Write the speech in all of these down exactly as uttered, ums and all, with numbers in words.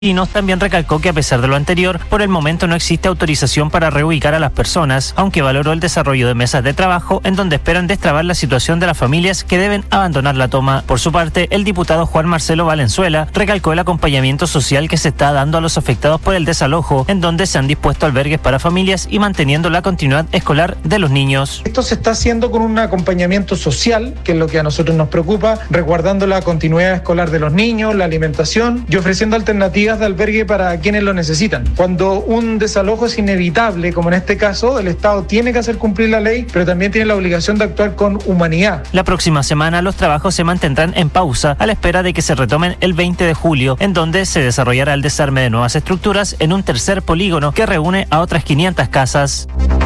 También recalcó que a pesar de lo anterior, por el momento no existe autorización para reubicar a las personas, aunque valoró el desarrollo de mesas de trabajo en donde esperan destrabar la situación de las familias que deben abandonar la toma. Por su parte, el diputado Juan Marcelo Valenzuela recalcó el acompañamiento social que se está dando a los afectados por el desalojo, en donde se han dispuesto albergues para familias y manteniendo la continuidad escolar de los niños. Esto se está haciendo con un acompañamiento social, que es lo que a nosotros nos preocupa, resguardando la continuidad escolar de los niños, la alimentación y ofreciendo alternativas de albergue para quienes lo necesitan. Cuando un desalojo es inevitable, como en este caso, el Estado tiene que hacer cumplir la ley, pero también tiene la obligación de actuar con humanidad. La próxima semana los trabajos se mantendrán en pausa a la espera de que se retomen el veinte de julio, en donde se desarrollará el desarme de nuevas estructuras en un tercer polígono que reúne a otras quinientas casas.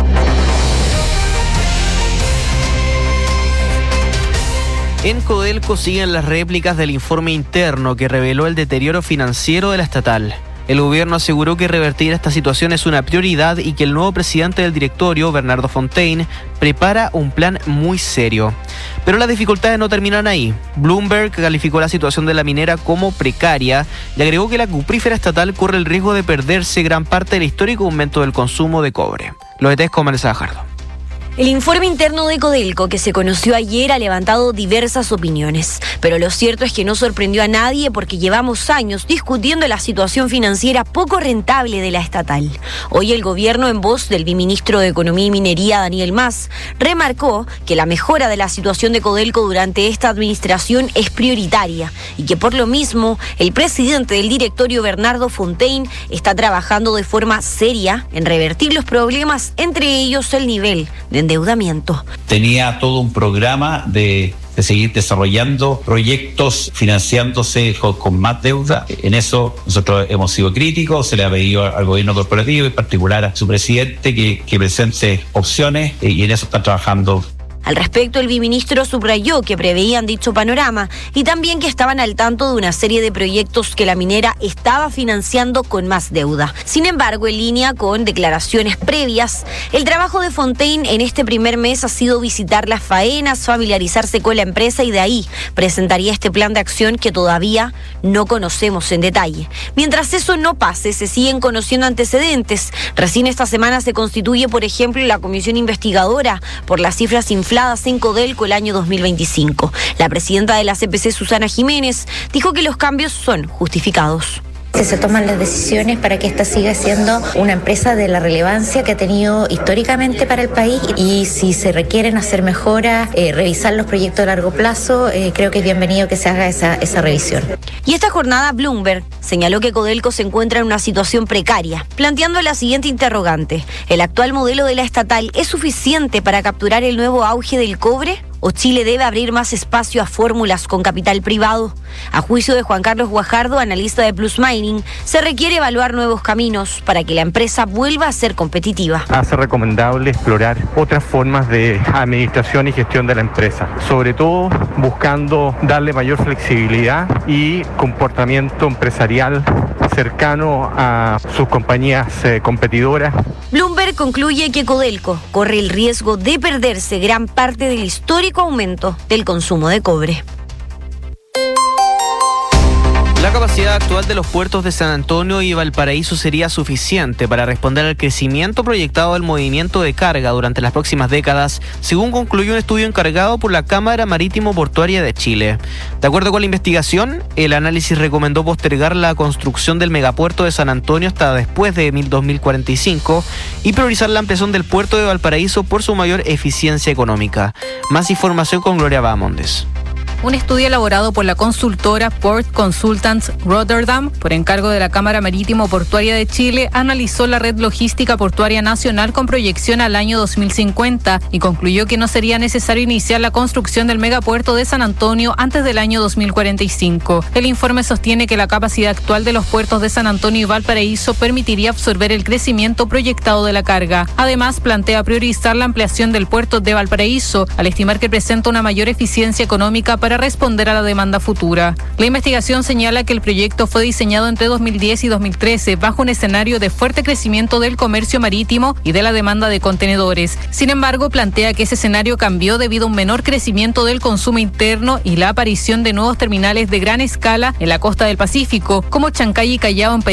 En Codelco siguen las réplicas del informe interno que reveló el deterioro financiero de la estatal. El gobierno aseguró que revertir esta situación es una prioridad y que el nuevo presidente del directorio, Bernardo Fontaine, prepara un plan muy serio. Pero las dificultades no terminan ahí. Bloomberg calificó la situación de la minera como precaria y agregó que la cuprífera estatal corre el riesgo de perderse gran parte del histórico aumento del consumo de cobre. Los detalles con Vanessa Gajardo. El informe interno de Codelco, que se conoció ayer, ha levantado diversas opiniones, pero lo cierto es que no sorprendió a nadie porque llevamos años discutiendo la situación financiera poco rentable de la estatal. Hoy el gobierno, en voz del viceministro de Economía y Minería, Daniel Mas, remarcó que la mejora de la situación de Codelco durante esta administración es prioritaria y que por lo mismo el presidente del directorio, Bernardo Fontaine, está trabajando de forma seria en revertir los problemas, entre ellos el nivel de endeudamiento. Tenía todo un programa de, de seguir desarrollando proyectos financiándose con, con más deuda. En eso nosotros hemos sido críticos, se le ha pedido al gobierno corporativo, en particular a su presidente, que, que presente opciones y en eso están trabajando. Al respecto, el viceministro subrayó que preveían dicho panorama y también que estaban al tanto de una serie de proyectos que la minera estaba financiando con más deuda. Sin embargo, en línea con declaraciones previas, el trabajo de Fontaine en este primer mes ha sido visitar las faenas, familiarizarse con la empresa y de ahí presentaría este plan de acción que todavía no conocemos en detalle. Mientras eso no pase, se siguen conociendo antecedentes. Recién esta semana se constituye, por ejemplo, la comisión investigadora por las cifras infladas en Codelco el año dos mil veinticinco. La presidenta de la C P C, Susana Jiménez, dijo que los cambios son justificados. Se toman las decisiones para que esta siga siendo una empresa de la relevancia que ha tenido históricamente para el país y si se requieren hacer mejoras, eh, revisar los proyectos a largo plazo, eh, creo que es bienvenido que se haga esa, esa revisión. Y esta jornada Bloomberg señaló que Codelco se encuentra en una situación precaria, planteando la siguiente interrogante: ¿el actual modelo de la estatal es suficiente para capturar el nuevo auge del cobre? ¿O Chile debe abrir más espacio a fórmulas con capital privado? A juicio de Juan Carlos Guajardo, analista de Plus Mining, se requiere evaluar nuevos caminos para que la empresa vuelva a ser competitiva. Hace recomendable explorar otras formas de administración y gestión de la empresa, sobre todo buscando darle mayor flexibilidad y comportamiento empresarial cercano a sus compañías eh, competidoras. Bloomberg concluye que Codelco corre el riesgo de perderse gran parte del histórico aumento del consumo de cobre. La capacidad actual de los puertos de San Antonio y Valparaíso sería suficiente para responder al crecimiento proyectado del movimiento de carga durante las próximas décadas, según concluyó un estudio encargado por la Cámara Marítimo Portuaria de Chile. De acuerdo con la investigación, el análisis recomendó postergar la construcción del megapuerto de San Antonio hasta después de dos mil cuarenta y cinco y priorizar la ampliación del puerto de Valparaíso por su mayor eficiencia económica. Más información con Gloria Bahamondes. Un estudio elaborado por la consultora Port Consultants Rotterdam, por encargo de la Cámara Marítimo Portuaria de Chile, analizó la red logística portuaria nacional con proyección al año dos mil cincuenta y concluyó que no sería necesario iniciar la construcción del megapuerto de San Antonio antes del año dos mil cuarenta y cinco. El informe sostiene que la capacidad actual de los puertos de San Antonio y Valparaíso permitiría absorber el crecimiento proyectado de la carga. Además, plantea priorizar la ampliación del puerto de Valparaíso, al estimar que presenta una mayor eficiencia económica para para responder a la demanda futura. La investigación señala que el proyecto fue diseñado entre dos mil diez y dos mil trece bajo un escenario de fuerte crecimiento del comercio marítimo y de la demanda de contenedores. Sin embargo, plantea que ese escenario cambió debido a un menor crecimiento del consumo interno y la aparición de nuevos terminales de gran escala en la costa del Pacífico, como Chancay y Callao en